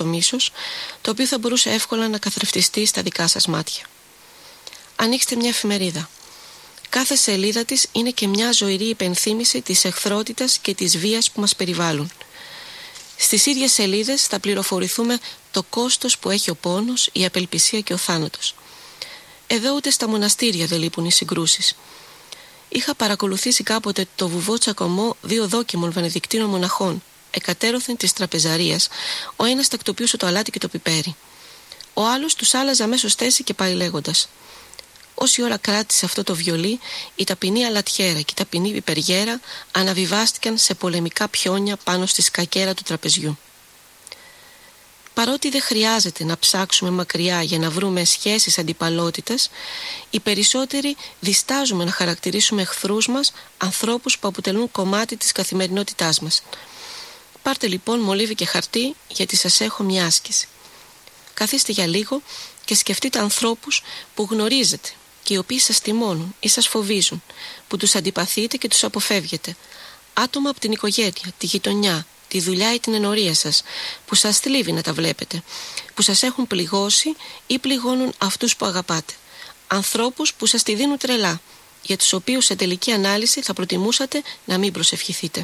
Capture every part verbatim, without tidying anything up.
το μίσος, το οποίο θα μπορούσε εύκολα να καθρεφτιστεί στα δικά σας μάτια. Ανοίξτε μια εφημερίδα. Κάθε σελίδα της είναι και μια ζωηρή υπενθύμηση της εχθρότητας και της βίας που μας περιβάλλουν. Στις ίδιες σελίδες θα πληροφορηθούμε το κόστος που έχει ο πόνος, η απελπισία και ο θάνατος. Εδώ ούτε στα μοναστήρια δεν λείπουν οι συγκρούσεις. Είχα παρακολουθήσει κάποτε το βουβό τσακωμό δύο δόκιμων βενεδικτίνων μοναχών, εκατέρωθεν της τραπεζαρίας. Ο ένας τακτοποιούσε το αλάτι και το πιπέρι. Ο άλλος τους άλλαζε αμέσως θέση και πάει λέγοντας: όση ώρα κράτησε αυτό το βιολί, η ταπεινή αλατιέρα και η ταπεινή πιπεριέρα αναβιβάστηκαν σε πολεμικά πιόνια πάνω στη σκακέρα του τραπεζιού. Παρότι δεν χρειάζεται να ψάξουμε μακριά για να βρούμε σχέσεις αντιπαλότητας, οι περισσότεροι διστάζουμε να χαρακτηρίσουμε εχθρούς μας ανθρώπους που αποτελούν κομμάτι της καθημερινότητάς μας. Πάρτε λοιπόν μολύβι και χαρτί, γιατί σας έχω μια άσκηση. Καθίστε για λίγο και σκεφτείτε ανθρώπους που γνωρίζετε και οι οποίοι σας τιμώνουν ή σας φοβίζουν, που τους αντιπαθείτε και τους αποφεύγετε. Άτομα από την οικογένεια, τη γειτονιά, τη δουλειά ή την ενορία σας, που σας θλίβει να τα βλέπετε, που σας έχουν πληγώσει ή πληγώνουν αυτούς που αγαπάτε. Ανθρώπους που σας τη δίνουν τρελά, για τους οποίους σε τελική ανάλυση θα προτιμούσατε να μην προσευχηθείτε.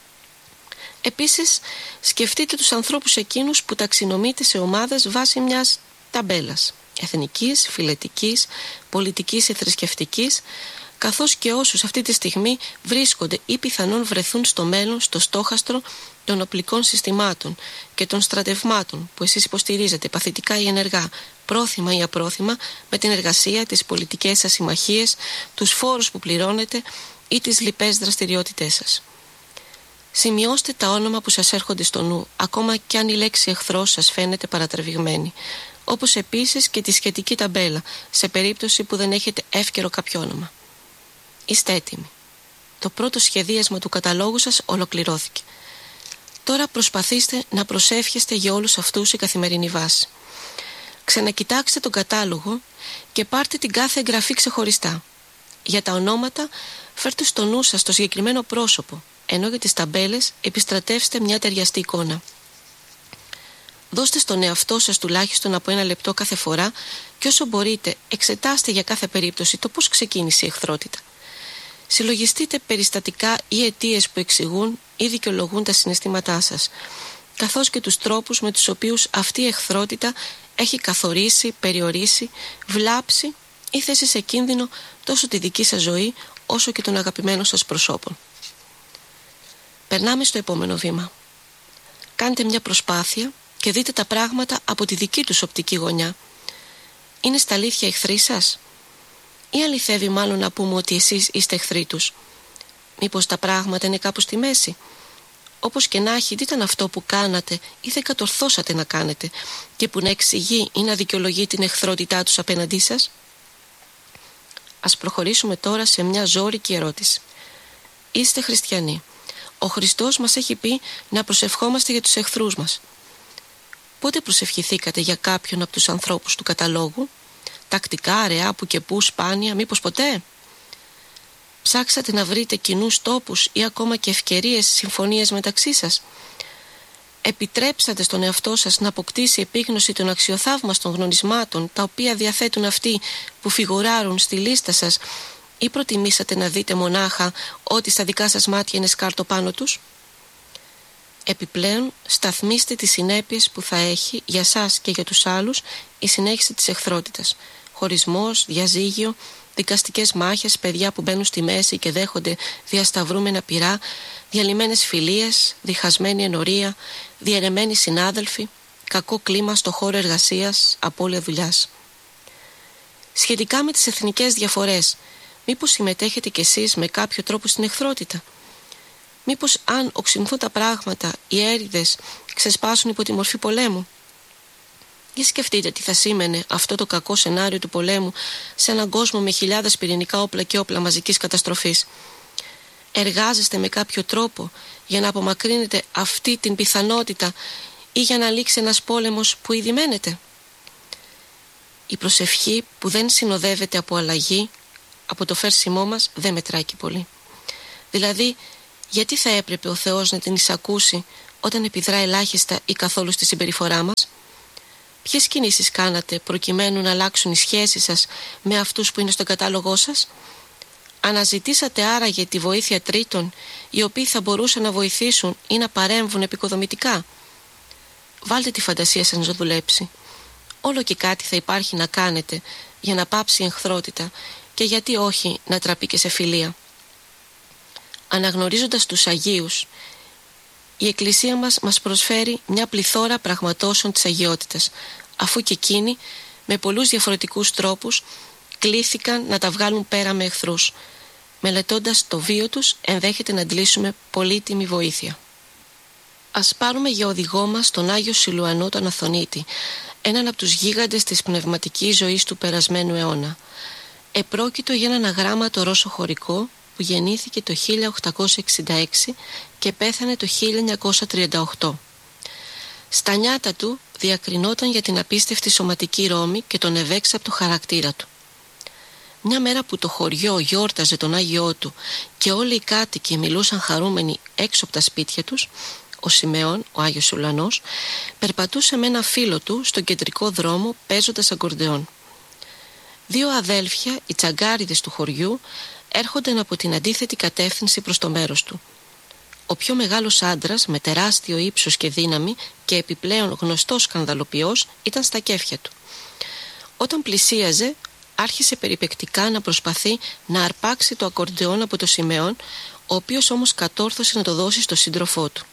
Επίσης, σκεφτείτε τους ανθρώπους εκείνους που ταξινομείτε σε ομάδες βάσει μιας ταμπέλας, εθνικής, φιλετικής, πολιτικής ή θρησκευτικής, καθώς και όσους αυτή τη στιγμή βρίσκονται ή πιθανόν βρεθούν στο μέλλον στο στόχαστρο των οπλικών συστημάτων και των στρατευμάτων που εσείς υποστηρίζετε παθητικά ή ενεργά, πρόθυμα ή απρόθυμα, με την εργασία, τις πολιτικές σας συμμαχίες, τους φόρους που πληρώνετε ή τις λοιπές δραστηριότητές σας. Σημειώστε τα όνομα που σας έρχονται στο νου, ακόμα κι αν η λέξη εχθρός σας φαίνεται παρατραβηγμένη, όπως επίσης και τη σχετική ταμπέλα, σε περίπτωση που δεν έχετε εύκαιρο κάποιο όνομα. Είστε έτοιμοι. Το πρώτο σχεδίασμα του καταλόγου σας ολοκληρώθηκε. Τώρα προσπαθήστε να προσεύχεστε για όλους αυτούς σε καθημερινή βάση. Ξανακοιτάξτε τον κατάλογο και πάρτε την κάθε εγγραφή ξεχωριστά. Για τα ονόματα φέρτε στο νου σας το συγκεκριμένο πρόσωπο, ενώ για τις ταμπέλες επιστρατεύστε μια ταιριαστή εικόνα. Δώστε στον εαυτό σας τουλάχιστον από ένα λεπτό κάθε φορά και όσο μπορείτε εξετάστε για κάθε περίπτωση το πώς ξεκίνησε η εχθρότητα. Συλλογιστείτε περιστατικά ή αιτίες που εξηγούν ή δικαιολογούν τα συναισθήματά σας, καθώς και τους τρόπους με τους οποίους αυτή η εχθρότητα έχει καθορίσει, περιορίσει, βλάψει ή θέσει σε κίνδυνο τόσο τη δική σας ζωή όσο και των αγαπημένων σας προσώπων. Περνάμε στο επόμενο βήμα. Κάντε μια προσπάθεια και δείτε τα πράγματα από τη δική τους οπτική γωνιά. Είναι στα αλήθεια εχθροί σας? Ή αληθεύει μάλλον να πούμε ότι εσείς είστε εχθροί τους? Μήπως τα πράγματα είναι κάπου στη μέση? Όπως και να έχει, τι ήταν αυτό που κάνατε ή δεν κατορθώσατε να κάνετε και που να εξηγεί ή να δικαιολογεί την εχθρότητά τους απέναντί σας? Ας προχωρήσουμε τώρα σε μια ζώρικη ερώτηση. Είστε χριστιανοί. Ο Χριστός μας έχει πει να προσευχόμαστε για τους εχθρούς μας. Πότε προσευχηθήκατε για κάποιον από τους ανθρώπους του καταλόγου? Τακτικά, αραιά, που και που, σπάνια, μήπως ποτέ? Ψάξατε να βρείτε κοινούς τόπους ή ακόμα και ευκαιρίες συμφωνίες μεταξύ σας? Επιτρέψατε στον εαυτό σας να αποκτήσει επίγνωση των αξιοθαύμαστων γνωρισμάτων τα οποία διαθέτουν αυτοί που φιγουράρουν στη λίστα σας, ή προτιμήσατε να δείτε μονάχα ότι στα δικά σας μάτια είναι σκάρτο πάνω τους? Επιπλέον, σταθμίστε τις συνέπειες που θα έχει για σας και για τους άλλους η συνέχιση της εχθρότητας. Χωρισμός, διαζύγιο, δικαστικές μάχες, παιδιά που μπαίνουν στη μέση και δέχονται διασταυρούμενα πυρά, διαλυμένες φιλίες, διχασμένη ενορία, διαιρεμένοι συνάδελφοι, κακό κλίμα στο χώρο εργασίας, απώλεια δουλειάς. Σχετικά με τις εθνικές διαφορές, μήπως συμμετέχετε κι εσείς με κάποιο τρόπο στην εχθρότητα? Μήπως αν οξυνθούν τα πράγματα, οι έρηδες ξεσπάσουν υπό τη μορφή πολέμου? Για σκεφτείτε τι θα σήμαινε αυτό το κακό σενάριο του πολέμου σε έναν κόσμο με χιλιάδες πυρηνικά όπλα και όπλα μαζικής καταστροφής. Εργάζεστε με κάποιο τρόπο για να απομακρύνετε αυτή την πιθανότητα ή για να λήξει ένας πόλεμος που ήδη μένεται? Η προσευχή που δεν συνοδεύεται από αλλαγή από το φέρσιμό μας δεν μετράει και πολύ. Δηλαδή, γιατί θα έπρεπε ο Θεός να την εισακούσει όταν επιδρά ελάχιστα ή καθόλου στη συμπεριφορά μας? Ποιες κινήσεις κάνατε προκειμένου να αλλάξουν οι σχέσεις σας με αυτούς που είναι στον κατάλογό σας? Αναζητήσατε άραγε τη βοήθεια τρίτων, οι οποίοι θα μπορούσαν να βοηθήσουν ή να παρέμβουν επικοδομητικά? Βάλτε τη φαντασία σας να δουλέψει. Όλο και κάτι θα υπάρχει να κάνετε για να πάψει η εχθρότητα, και γιατί όχι να τραπεί και σε φιλία. Αναγνωρίζοντας τους Αγίους, η Εκκλησία μας μας προσφέρει μια πληθώρα πραγματώσεων της αγιότητας, αφού και εκείνοι με πολλούς διαφορετικούς τρόπους κλήθηκαν να τα βγάλουν πέρα με εχθρούς. Μελετώντας το βίο τους ενδέχεται να αντλήσουμε πολύτιμη βοήθεια. Ας πάρουμε για οδηγό μας τον Άγιο Σιλουανό τον Αθωνίτη, έναν από τους γίγαντες της πνευματικής ζωής του περασμένου αιώνα. Επρόκειτο για έναν αγράμματο Ρώσο χωρικό που γεννήθηκε το χίλια οκτακόσια εξήντα έξι και πέθανε το χίλια εννιακόσια τριάντα οκτώ. Στα νιάτα του διακρινόταν για την απίστευτη σωματική ρόμη και τον ευέξαπτο χαρακτήρα του. Μια μέρα που το χωριό γιόρταζε τον Άγιό του και όλοι οι κάτοικοι μιλούσαν χαρούμενοι έξω από τα σπίτια τους, ο Σιμεών, ο Άγιος Σιλουανός, περπατούσε με ένα φίλο του στον κεντρικό δρόμο παίζοντας ακορντεόν. Δύο αδέλφια, οι τσαγκάριδες του χωριού, έρχονταν από την αντίθετη κατεύθυνση προς το μέρος του. Ο πιο μεγάλος άντρας, με τεράστιο ύψος και δύναμη και επιπλέον γνωστός σκανδαλοποιός, ήταν στα κέφια του. Όταν πλησίαζε, άρχισε περιπεκτικά να προσπαθεί να αρπάξει το ακορντεόν από το Σιμεών, ο οποίος όμως κατόρθωσε να το δώσει στο σύντροφό του.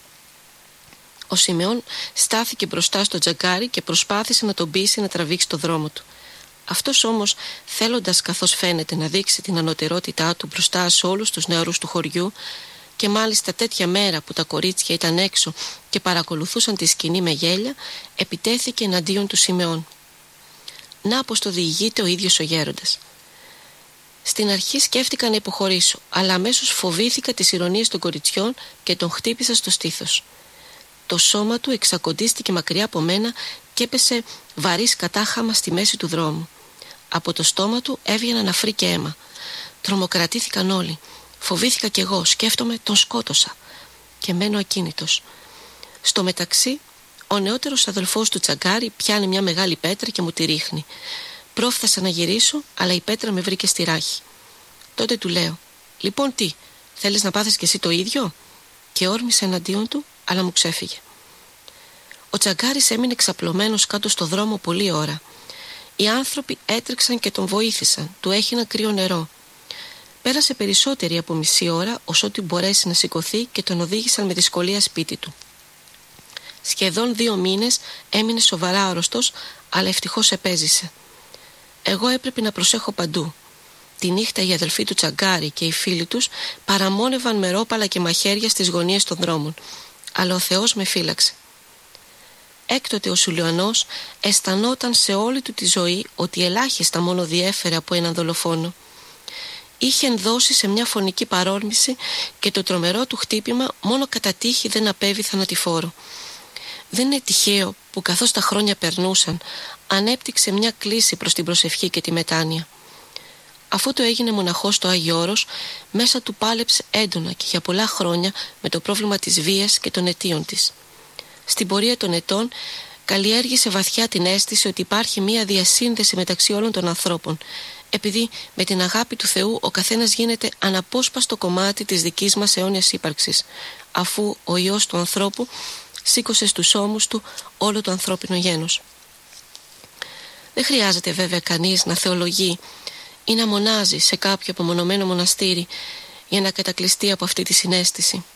Ο Σιμεών στάθηκε μπροστά στο τζαγκάρι και προσπάθησε να τον πείσει να τραβήξει το δρόμο του. Αυτός όμως, θέλοντας καθώς φαίνεται να δείξει την ανωτερότητά του μπροστά σε όλους τους νεαρούς του χωριού, και μάλιστα τέτοια μέρα που τα κορίτσια ήταν έξω και παρακολουθούσαν τη σκηνή με γέλια, επιτέθηκε εναντίον του Σιμεών. Να πως το διηγείται ο ίδιος ο γέροντας. Στην αρχή σκέφτηκα να υποχωρήσω, αλλά αμέσως φοβήθηκα τις ηρωνίες των κοριτσιών και τον χτύπησα στο στήθος. Το σώμα του εξακοντίστηκε μακριά από μένα και έπεσε βαρύς κατάχαμα στη μέση του δρόμου. Από το στόμα του έβγαινε ναφρί και αίμα. Τρομοκρατήθηκαν όλοι. Φοβήθηκα κι εγώ, σκέφτομαι τον σκότωσα. Και μένω ακίνητος. Στο μεταξύ, ο νεότερος αδελφός του τσαγκάρι πιάνει μια μεγάλη πέτρα και μου τη ρίχνει. Πρόφθασα να γυρίσω, αλλά η πέτρα με βρήκε στη ράχη. Τότε του λέω: «Λοιπόν τι, θέλεις να πάθεις κι εσύ το ίδιο?» Και όρμησε εναντίον του, αλλά μου ξέφυγε. Ο τσαγκάρης έμεινε ξαπλωμένος κάτω στο δρόμο πολλή ώρα. Οι άνθρωποι έτρεξαν και τον βοήθησαν, του έχιναν κρύο νερό. Πέρασε περισσότερη από μισή ώρα, ώστι μπορέσει να σηκωθεί, και τον οδήγησαν με δυσκολία σπίτι του. Σχεδόν δύο μήνες έμεινε σοβαρά άρρωστος, αλλά ευτυχώς επέζησε. Εγώ έπρεπε να προσέχω παντού. Τη νύχτα οι αδελφοί του τσαγκάρι και οι φίλοι τους παραμόνευαν με ρόπαλα και μαχαίρια στις γωνίες των δρόμων, αλλά ο Θεός με φύλαξε. Έκτοτε ο Σιλουανός αισθανόταν σε όλη του τη ζωή ότι ελάχιστα μόνο διέφερε από έναν δολοφόνο. Είχε ενδώσει σε μια φωνική παρόρμηση και το τρομερό του χτύπημα μόνο κατά τύχη δεν απέβη θανατηφόρο. Δεν είναι τυχαίο που καθώς τα χρόνια περνούσαν ανέπτυξε μια κλίση προς την προσευχή και τη μετάνοια. Αφού το έγινε μοναχός στο Άγιο Όρος, μέσα του πάλεψε έντονα και για πολλά χρόνια με το πρόβλημα της βίας και των αιτίων της. Στην πορεία των ετών καλλιέργησε βαθιά την αίσθηση ότι υπάρχει μια διασύνδεση μεταξύ όλων των ανθρώπων, επειδή με την αγάπη του Θεού ο καθένας γίνεται αναπόσπαστο κομμάτι της δικής μας αιώνιας ύπαρξης, αφού ο Υιός του ανθρώπου σήκωσε στους ώμους του όλο το ανθρώπινο γένος. Δεν χρειάζεται βέβαια κανείς να θεολογεί ή να μονάζει σε κάποιο απομονωμένο μοναστήρι για να κατακλειστεί από αυτή τη συναίσθηση.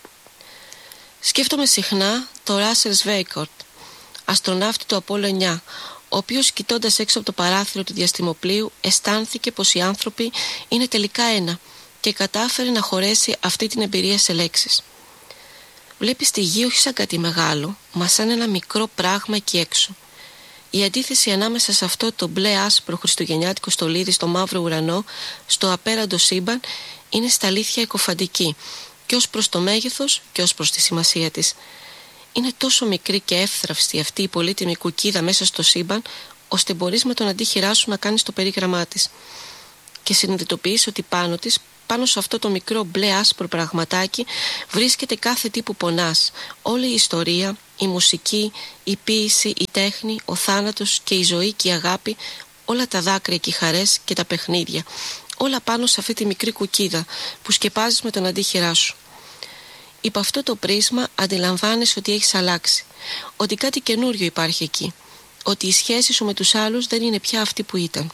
Σκέφτομαι συχνά το Ράσελ Σβέικορτ, αστροναύτη του Απόλλω εννιά, ο οποίος κοιτώντας έξω από το παράθυρο του διαστημοπλοίου αισθάνθηκε πως οι άνθρωποι είναι τελικά ένα και κατάφερε να χωρέσει αυτή την εμπειρία σε λέξεις. Βλέπεις τη γη όχι σαν κάτι μεγάλο, μα σαν ένα μικρό πράγμα εκεί έξω. Η αντίθεση ανάμεσα σε αυτό το μπλε άσπρο χριστουγεννιάτικο στολίδι στο μαύρο ουρανό, στο απέραντο σύμπαν, είναι στα αλήθεια εκοφαντική, και ως προς το μέγεθος και ως προς τη σημασία της. Είναι τόσο μικρή και εύθραυστη αυτή η πολύτιμη κουκκίδα μέσα στο σύμπαν, ώστε μπορείς με τον αντίχειρά σου να κάνεις το περίγραμμά της. Και συνειδητοποιείς ότι πάνω της πάνω σε αυτό το μικρό μπλε άσπρο πραγματάκι βρίσκεται κάθε τι που πονάς. Όλη η ιστορία, η μουσική, η ποίηση, η τέχνη, ο θάνατος και η ζωή και η αγάπη, όλα τα δάκρυα και οι χαρές και τα παιχνίδια. Όλα πάνω σε αυτή τη μικρή κουκίδα που σκεπάζεις με τον αντίχειρά σου. Υπό αυτό το πρίσμα αντιλαμβάνεσαι ότι έχεις αλλάξει, ότι κάτι καινούριο υπάρχει εκεί, ότι η σχέση σου με τους άλλους δεν είναι πια αυτή που ήταν.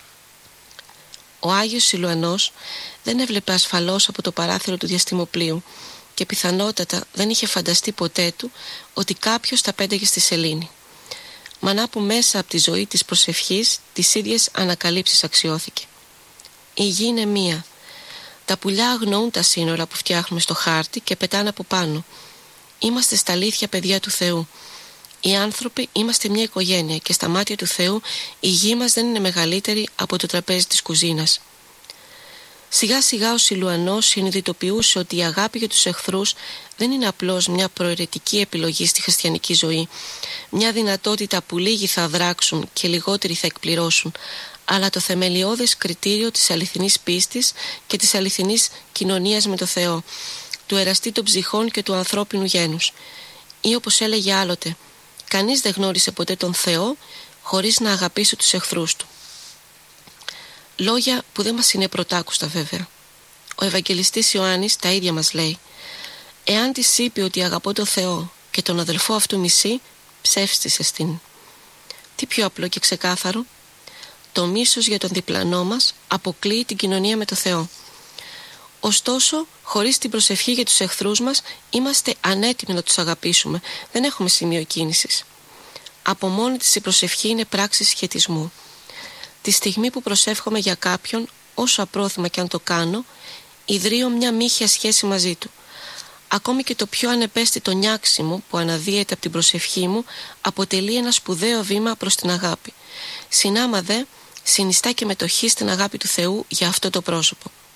Ο Άγιος Σιλουανός δεν έβλεπε ασφαλώς από το παράθυρο του διαστημοπλοίου και πιθανότατα δεν είχε φανταστεί ποτέ του ότι κάποιος τα πένταγε στη σελήνη. Μα να που μέσα από τη ζωή της προσευχής τις ίδιες ανακαλύψεις αξιώθηκε. Η γη είναι μία. Τα πουλιά αγνοούν τα σύνορα που φτιάχνουμε στο χάρτη και πετάνε από πάνω. Είμαστε στα αλήθεια παιδιά του Θεού. Οι άνθρωποι είμαστε μια οικογένεια και στα μάτια του Θεού η γη μας δεν είναι μεγαλύτερη από το τραπέζι της κουζίνας. Σιγά σιγά ο Σιλουανός συνειδητοποιούσε ότι η αγάπη για τους εχθρούς δεν είναι απλώς μια προαιρετική επιλογή στη χριστιανική ζωή, μια δυνατότητα που λίγοι θα δράξουν και λιγότεροι θα εκπληρώσουν, αλλά το θεμελιώδες κριτήριο της αληθινής πίστης και της αληθινής κοινωνίας με το Θεό, του εραστή των ψυχών και του ανθρώπινου γένους. Ή όπως έλεγε άλλοτε, κανείς δεν γνώρισε ποτέ τον Θεό χωρίς να αγαπήσει τους εχθρούς του. Λόγια που δεν μας είναι πρωτάκουστα βέβαια. Ο Ευαγγελιστής Ιωάννης τα ίδια μας λέει. Εάν της είπε ότι αγαπώ τον Θεό και τον αδελφό αυτού μισεί, ψεύστησε την. Τι πιο απλό και ξεκάθαρο. Το μίσος για τον διπλανό μας αποκλείει την κοινωνία με το Θεό. Ωστόσο, χωρίς την προσευχή για τους εχθρούς μας, είμαστε ανέτοιμοι να τους αγαπήσουμε. Δεν έχουμε σημείο κίνησης. Από μόνη της η προσευχή είναι πράξη σχετισμού. Τη στιγμή που προσεύχομαι για κάποιον, όσο απρόθυμα και αν το κάνω, ιδρύω μια μύχια σχέση μαζί του. Ακόμη και το πιο ανεπαίσθητο νιάξιμο που αναδύεται από την προσευχή μου αποτελεί ένα σπουδαίο βήμα προς την αγάπη. Συνάμα δε, συνιστά και μετοχή στην αγάπη του Θεού για αυτό το πρόσωπο.